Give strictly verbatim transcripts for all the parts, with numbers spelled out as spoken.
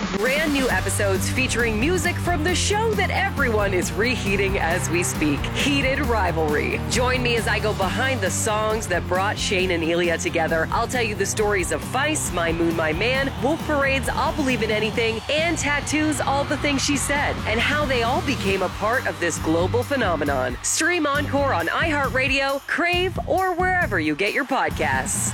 Brand new episodes featuring music from the show that everyone is reheating as we speak. Heated Rivalry. Join me as I go behind the songs that brought Shane and Elia together. I'll tell you the stories of Feist, My Moon, My Man, Wolf Parade's I'll Believe in Anything, and Tattoo's All the Things She Said, and how they all became a part of this global phenomenon. Stream Encore on iHeartRadio, Crave, or wherever you get your podcasts.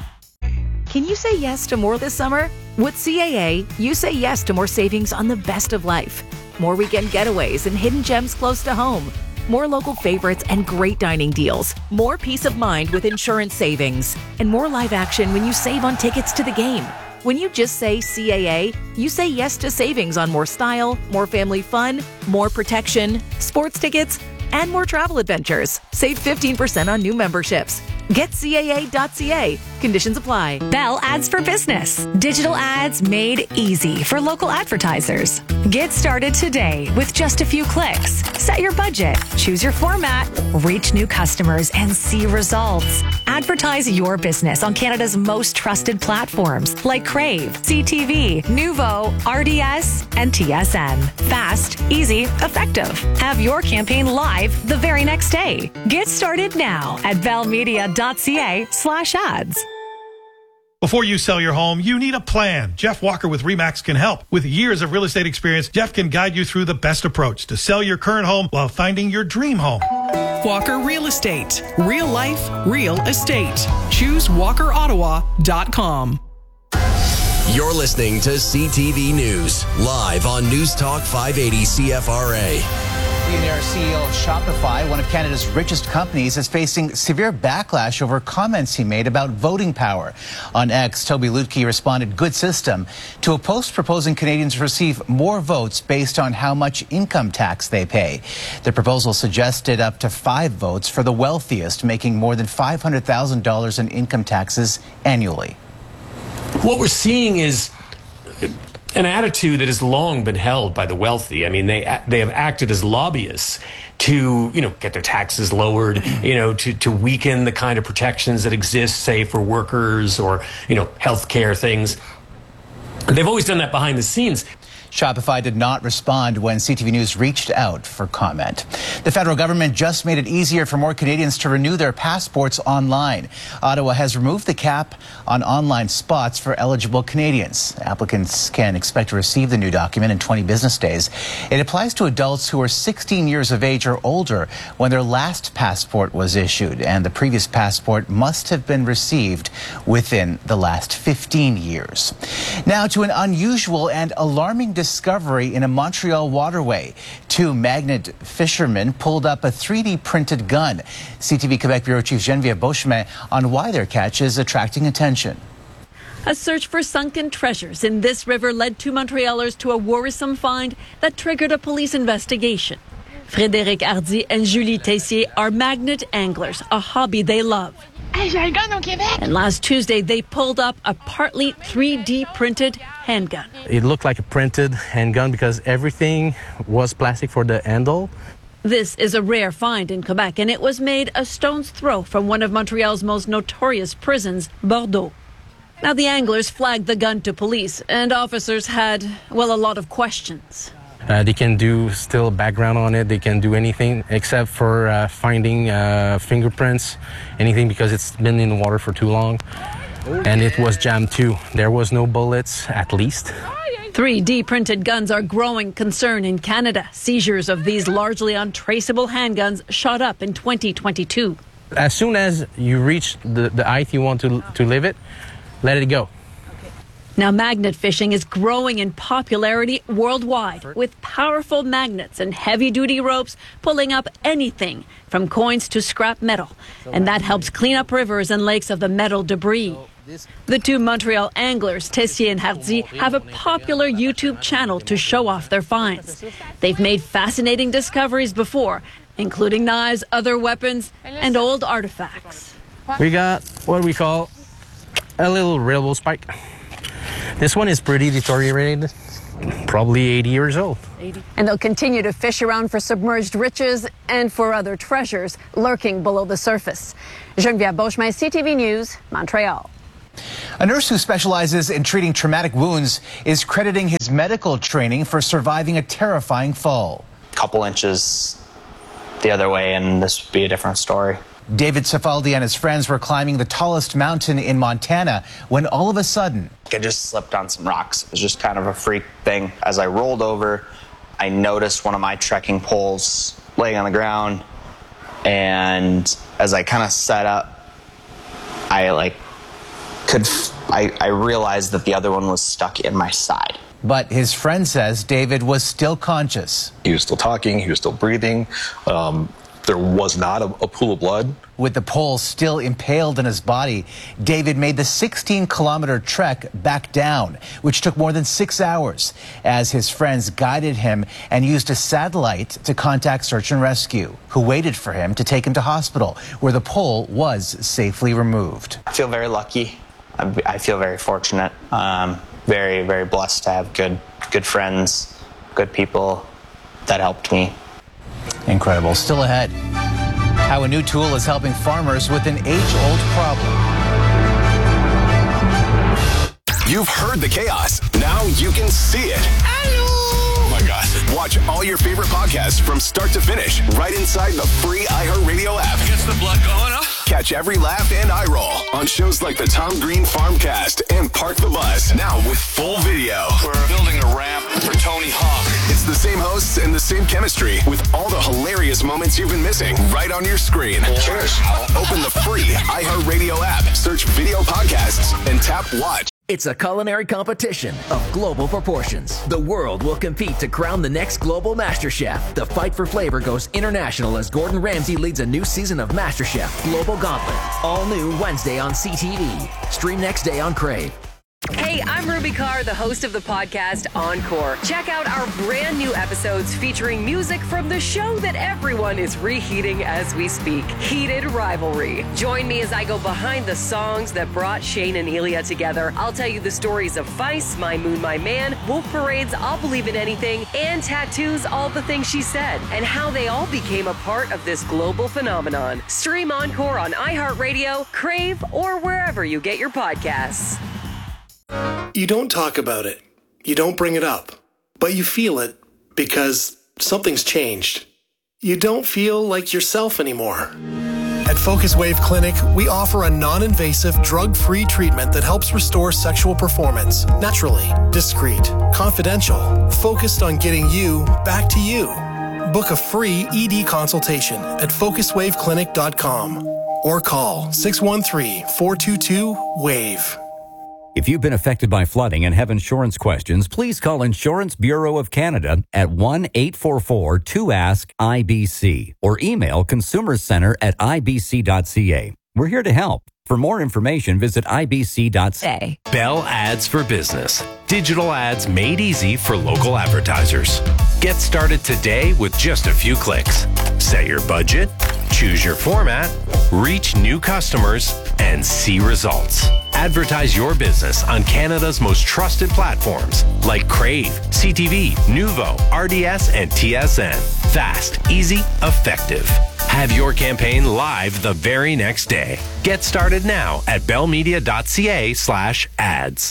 Can you say yes to more this summer? With C A A, you say yes to more savings on the best of life. More weekend getaways and hidden gems close to home. More local favorites and great dining deals. More peace of mind with insurance savings. And more live action when you save on tickets to the game. When you just say C A A, you say yes to savings on more style, more family fun, more protection, sports tickets, and more travel adventures. Save fifteen percent on new memberships. Get C A A dot C A. Conditions apply. Bell Ads for Business. Digital ads made easy for local advertisers. Get started today with just a few clicks. Set your budget, choose your format, reach new customers, and see results. Advertise your business on Canada's most trusted platforms like Crave, C T V, Nuvo, R D S, and T S N. Fast, easy, effective. Have your campaign live the very next day. Get started now at bell media dot c a slash ads. Before you sell your home, you need a plan. Jeff Walker with RE/MAX can help. With years of real estate experience, Jeff can guide you through the best approach to sell your current home while finding your dream home. Walker Real Estate. Real life, real estate. Choose walker ottawa dot com. You're listening to C T V News, live on News Talk five eighty C F R A. Billionaire C E O of Shopify, one of Canada's richest companies, is facing severe backlash over comments he made about voting power. On X, Toby Lutke responded, "Good system," to a post proposing Canadians receive more votes based on how much income tax they pay. The proposal suggested up to five votes for the wealthiest, making more than five hundred thousand dollars in income taxes annually. What we're seeing is an attitude that has long been held by the wealthy. I mean, they they have acted as lobbyists to, you know, get their taxes lowered, you know, to, to weaken the kind of protections that exist, say, for workers or, you know, healthcare things. They've always done that behind the scenes. Shopify did not respond when C T V News reached out for comment. The federal government just made it easier for more Canadians to renew their passports online. Ottawa has removed the cap on online spots for eligible Canadians. Applicants can expect to receive the new document in twenty business days. It applies to adults who are sixteen years of age or older when their last passport was issued, and the previous passport must have been received within the last fifteen years. Now to an unusual and alarming discovery in a Montreal waterway. Two magnet fishermen pulled up a three D printed gun. C T V Quebec Bureau Chief Geneviève Beauchemin on why their catch is attracting attention. A search for sunken treasures in this river led two Montrealers to a worrisome find that triggered a police investigation. Frédéric Hardy and Julie Tessier are magnet anglers, a hobby they love. And last Tuesday, they pulled up a partly three D printed handgun. It looked like a printed handgun because everything was plastic for the handle. This is a rare find in Quebec, and it was made a stone's throw from one of Montreal's most notorious prisons, Bordeaux. Now, the anglers flagged the gun to police, and officers had, well, a lot of questions. Uh, they can do still background on it. They can do anything except for uh, finding uh, fingerprints, anything, because it's been in the water for too long. And it was jammed too. There was no bullets, at least. three D printed guns are growing concern in Canada. Seizures of these largely untraceable handguns shot up in twenty twenty-two. As soon as you reach the, the height you want to, to live it, let it go. Now, magnet fishing is growing in popularity worldwide, with powerful magnets and heavy-duty ropes pulling up anything from coins to scrap metal. And that helps clean up rivers and lakes of the metal debris. The two Montreal anglers, Tessier and Hardy, have a popular YouTube channel to show off their finds. They've made fascinating discoveries before, including knives, other weapons, and old artifacts. We got what we call a little railroad spike. This one is pretty deteriorated, probably eighty years old. And they'll continue to fish around for submerged riches and for other treasures lurking below the surface. Geneviève Beauchemin, C T V News, Montreal. A nurse who specializes in treating traumatic wounds is crediting his medical training for surviving a terrifying fall. A couple inches the other way and this would be a different story. David Cifaldi and his friends were climbing the tallest mountain in Montana when all of a sudden... I just slipped on some rocks. It was just kind of a freak thing. As I rolled over, I noticed one of my trekking poles laying on the ground. And as I kind of set up, I like could, I, I realized that the other one was stuck in my side. But his friend says David was still conscious. He was still talking, he was still breathing. Um, there was not a, a pool of blood. With the pole still impaled in his body, David made the sixteen kilometer trek back down, which took more than six hours, as his friends guided him and used a satellite to contact search and rescue, who waited for him to take him to hospital, where the pole was safely removed. I feel very lucky. I feel very fortunate. Um, very, very blessed to have good, good friends, good people that helped me. Incredible. Still ahead, how a new tool is helping farmers with an age-old problem. You've heard the chaos. Now you can see it. Hello! Oh my God. Watch all your favorite podcasts from start to finish right inside the free iHeartRadio app. Gets the blood going, huh? Catch every laugh and eye roll on shows like the Tom Green Farmcast and Park the Bus. Now with full video. We're building a ramp for Tony Hawk. It's the same hosts and the same chemistry with all the hilarious moments you've been missing right on your screen. Cheers. Open the free iHeartRadio app, search video podcasts, and tap watch. It's a culinary competition of global proportions. The world will compete to crown the next global MasterChef. The fight for flavor goes international as Gordon Ramsay leads a new season of MasterChef Global Gauntlet. All new Wednesday on C T V. Stream next day on Crave. Hey, I'm Ruby Carr, the host of the podcast Encore. Check out our brand new episodes featuring music from the show that everyone is reheating as we speak, Heated Rivalry. Join me as I go behind the songs that brought Shane and Elia together. I'll tell you the stories of Vice, My Moon, My Man, Wolf Parade's I'll Believe in Anything, and Tattoo's All the Things She Said, and how they all became a part of this global phenomenon. Stream Encore on iHeartRadio, Crave, or wherever you get your podcasts. You don't talk about it. You don't bring it up. But you feel it because something's changed. You don't feel like yourself anymore. At Focus Wave Clinic, we offer a non-invasive, drug-free treatment that helps restore sexual performance naturally, discreet, confidential, focused on getting you back to you. Book a free E D consultation at focus wave clinic dot com or call six one three, four two two, WAVE. If you've been affected by flooding and have insurance questions, please call Insurance Bureau of Canada at one eight four four two ask I B C or email consumerscenter at I B C dot C A. We're here to help. For more information, visit I B C dot C A. Bell Ads for Business. Digital ads made easy for local advertisers. Get started today with just a few clicks. Set your budget, choose your format, reach new customers, and see results. Advertise your business on Canada's most trusted platforms like Crave, C T V, Nuvo, R D S, and T S N. Fast, easy, effective. Have your campaign live the very next day. Get started now at bellmedia dot C A slash ads.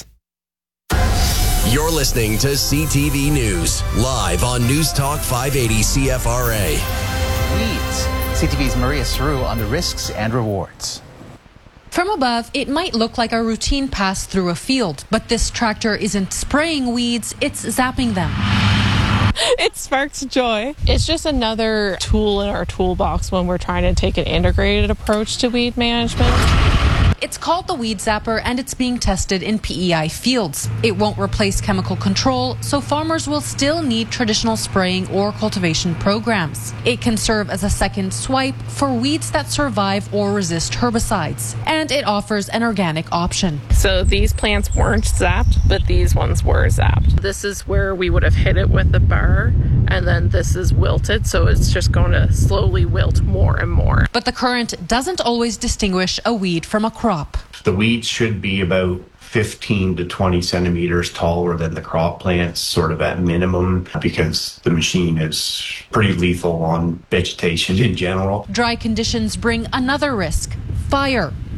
You're listening to C T V News, live on News Talk five eighty C F R A. Weeds. C T V's Maria Saru on the risks and rewards. From above, it might look like a routine pass through a field, but this tractor isn't spraying weeds, it's zapping them. It sparks joy. It's just another tool in our toolbox when we're trying to take an integrated approach to weed management. It's called the Weed Zapper, and it's being tested in P E I fields. It won't replace chemical control, so farmers will still need traditional spraying or cultivation programs. It can serve as a second swipe for weeds that survive or resist herbicides, and it offers an organic option. So these plants weren't zapped, but these ones were zapped. This is where we would have hit it with the bar, and then this is wilted, so it's just going to slowly wilt more and more. But the current doesn't always distinguish a weed from a crop. The weeds should be about fifteen to twenty centimeters taller than the crop plants, sort of at minimum, because the machine is pretty lethal on vegetation in general. Dry conditions bring another risk, fire.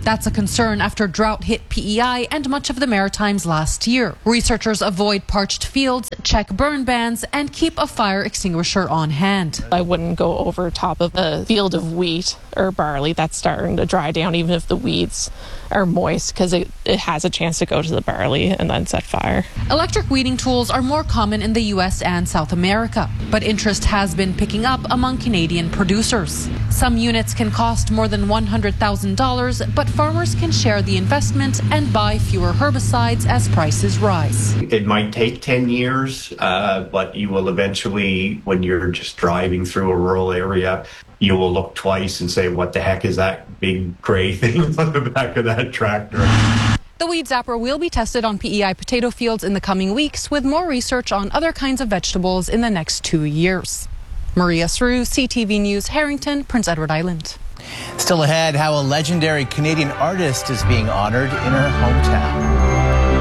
That's a concern after drought hit P E I and much of the Maritimes last year. Researchers avoid parched fields, check burn bans, and keep a fire extinguisher on hand. I wouldn't go over top of a field of wheat or barley that's starting to dry down, even if the weeds are moist, because it, it has a chance to go to the barley and then set fire. Electric weeding tools are more common in the U S and South America, but interest has been picking up among Canadian producers. Some units can cost more than one hundred thousand dollars, but farmers can share the investment and buy fewer herbicides as prices rise. It might take ten years, uh, but you will eventually, when you're just driving through a rural area, you will look twice and say, what the heck is that big gray thing on the back of that tractor? The Weed Zapper will be tested on P E I potato fields in the coming weeks, with more research on other kinds of vegetables in the next two years. Maria Sru, C T V News, Harrington, Prince Edward Island. Still ahead, how a legendary Canadian artist is being honored in her hometown.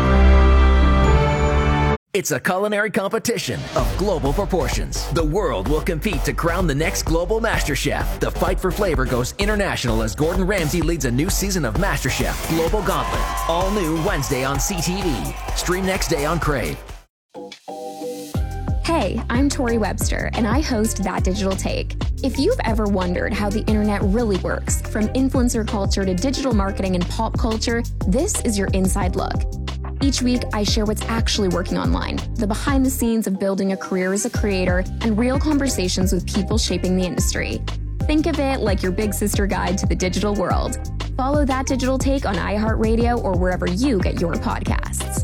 It's a culinary competition of global proportions. The world will compete to crown the next global MasterChef. The fight for flavor goes international as Gordon Ramsay leads a new season of MasterChef Global Gauntlet. All new Wednesday on C T V. Stream next day on Crave. Hey, I'm Tori Webster, and I host That Digital Take. If you've ever wondered how the internet really works, from influencer culture to digital marketing and pop culture, this is your inside look. Each week, I share what's actually working online, the behind the scenes of building a career as a creator, and real conversations with people shaping the industry. Think of it like your big sister guide to the digital world. Follow That Digital Take on iHeartRadio or wherever you get your podcasts.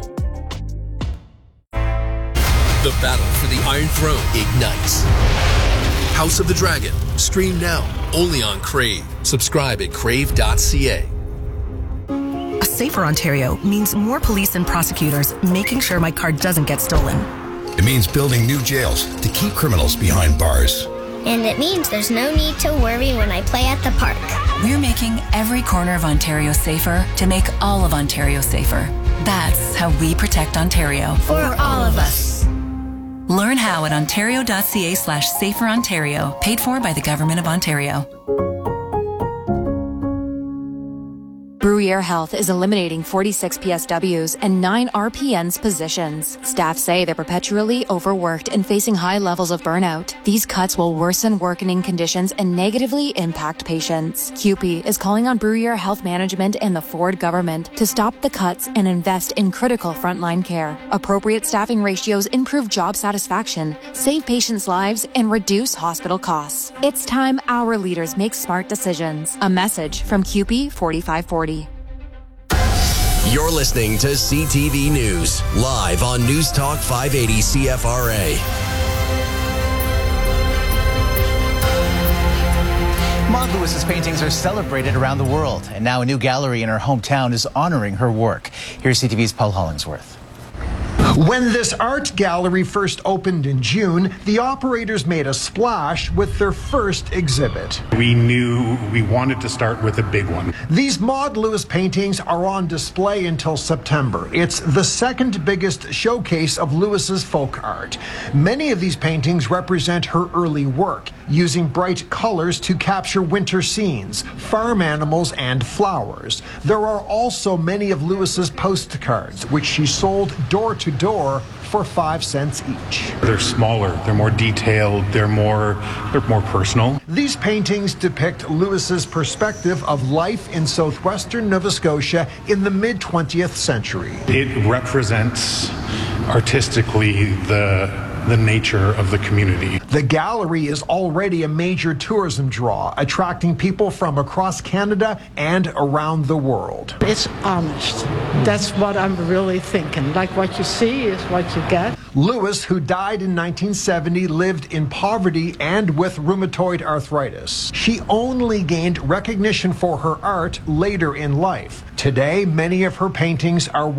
The battle for the Iron Throne ignites. House of the Dragon. Stream now, only on Crave. Subscribe at crave dot c a. A safer Ontario means more police and prosecutors making sure my car doesn't get stolen. It means building new jails to keep criminals behind bars. And it means there's no need to worry when I play at the park. We're making every corner of Ontario safer to make all of Ontario safer. That's how we protect Ontario. For all of us. Learn how at ontario dot c a slash safer Ontario. Paid for by the Government of Ontario. Bruyere Health is eliminating forty-six P S Ws and nine R P Ns positions. Staff say they're perpetually overworked and facing high levels of burnout. These cuts will worsen working conditions and negatively impact patients. C U P E is calling on Bruyere Health Management and the Ford government to stop the cuts and invest in critical frontline care. Appropriate staffing ratios improve job satisfaction, save patients' lives, and reduce hospital costs. It's time our leaders make smart decisions. A message from C U P E forty-five forty. You're listening to C T V News, live on News Talk five eighty C F R A. Maud Lewis's paintings are celebrated around the world, and now a new gallery in her hometown is honoring her work. Here's C T V's Paul Hollingsworth. When this art gallery first opened in June, the operators made a splash with their first exhibit. We knew we wanted to start with a big one. These Maud Lewis paintings are on display until September. It's the second biggest showcase of Lewis's folk art. Many of these paintings represent her early work, using bright colors to capture winter scenes, farm animals, and flowers. There are also many of Lewis's postcards, which she sold door to door for five cents each. They're smaller, they're more detailed, they're more they're more personal. These paintings depict Lewis's perspective of life in southwestern Nova Scotia in the mid twentieth century. It represents artistically the the nature of the community. The gallery is already a major tourism draw, attracting people from across Canada and around the world. It's honest. That's what I'm really thinking. Like what you see is what you get. Lewis, who died in nineteen seventy, lived in poverty and with rheumatoid arthritis. She only gained recognition for her art later in life. Today, many of her paintings are worth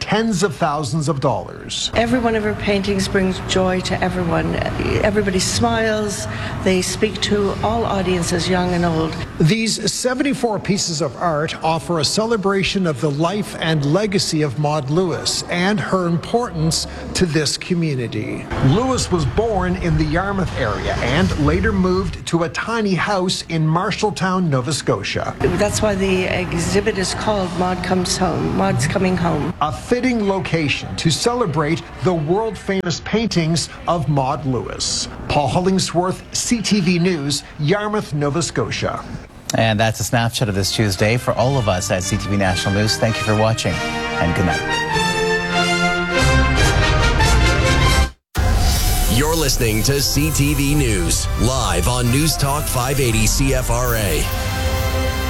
tens of thousands of dollars. Every one of her paintings brings joy to everyone. Everybody smiles. They speak to all audiences, young and old. These seventy-four pieces of art offer a celebration of the life and legacy of Maud Lewis and her importance to this community. Lewis was born in the Yarmouth area and later moved to a tiny house in Marshalltown, Nova Scotia. That's why the exhibit is called Maud Comes Home. Maud's coming home. A fitting location to celebrate the world-famous paintings of Maud Lewis. Paul Hollingsworth, C T V News, Yarmouth, Nova Scotia. And that's a snapshot of this Tuesday. For all of us at C T V National News, thank you for watching and good night. You're listening to C T V News, live on News Talk five eighty C F R A.